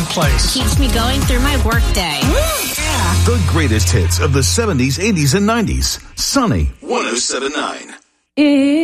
place. Keeps me going through my workday. Yeah. The greatest hits of the 70s, 80s, and 90s. Sunny 107.9.